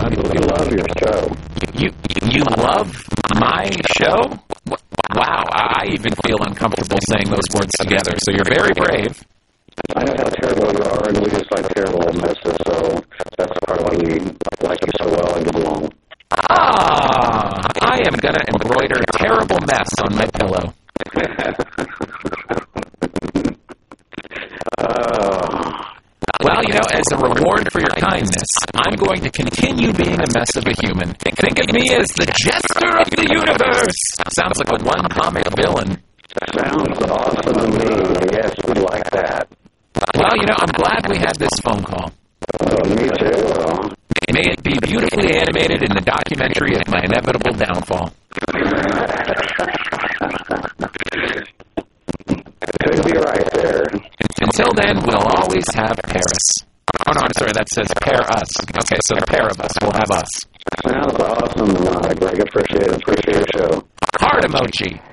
We love your show. You love my show? Wow, I even feel uncomfortable saying those words together, so you're very brave. I know how terrible you are, and we just like terrible messes, so that's part of why we like you so well and get along. I am going to embroider terrible mess on my pillow. Well, as a reward for your kindness, I'm going to continue being a mess of a human. Think of me as the jester of the universe. Sounds like a one-comic villain. Sounds awesome to me. Yes, we like that. Well, I'm glad we had this phone call. Me too. May it be beautifully animated in the documentary of my inevitable downfall. Could be right there. Until then, we'll always have Paris. Oh, no, I'm sorry, that says pair us. Okay, so the pair of us will have us. Sounds awesome, Greg. Appreciate your show. Heart emoji.